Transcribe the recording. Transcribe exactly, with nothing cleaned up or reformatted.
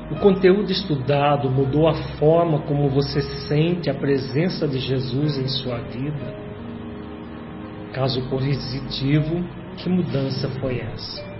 O conteúdo estudado mudou a forma como você sente a presença de Jesus em sua vida? Caso positivo, que mudança foi essa?